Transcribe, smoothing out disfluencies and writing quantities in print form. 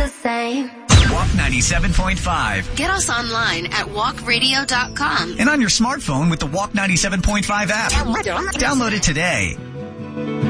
the same. Walk 97.5. Get us online at walkradio.com. And on your smartphone with the Walk 97.5 app. Download it today.